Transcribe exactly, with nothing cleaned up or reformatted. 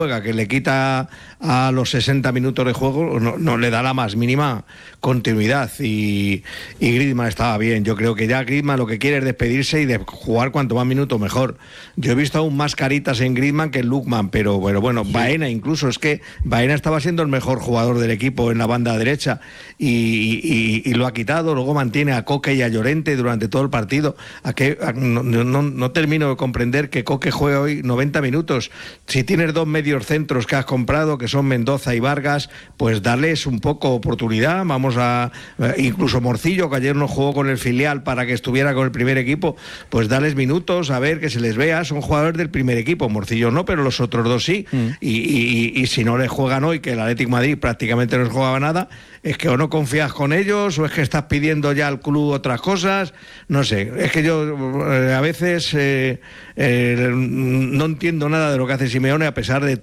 juega, que le quita a los sesenta minutos de juego, no, no le da la más mínima continuidad, y, y Griezmann estaba bien. Yo creo que ya Griezmann lo que quiere es despedirse y de jugar cuanto más minutos mejor. Yo he visto aún más caritas en Griezmann que en Lookman, pero bueno, bueno, sí. Baena incluso, es que Baena estaba siendo el mejor jugador del equipo en la banda derecha y, y, y lo ha quitado. Luego mantiene a Coque y a Llorente durante todo el partido. ¿A qué? A, no, no, no termino de comprender que Coque juegue hoy noventa minutos. Si tienes dos medios centros que has comprado, que son Mendoza y Vargas, pues darles un poco oportunidad. Vamos a, incluso Morcillo, que ayer no jugó con el filial para que estuviera con el primer equipo, pues darles minutos, a ver, que se les vea. Son jugadores del primer equipo, Morcillo no, pero los otros dos sí. Mm. Y, y, y si no les juegan hoy, que el Atlético de Madrid prácticamente no les jugaba nada, es que o no confías con ellos, o es que estás pidiendo ya al club otras cosas, no sé. Es que yo eh, a veces eh, eh, no entiendo nada de lo que hace Simeone, a pesar de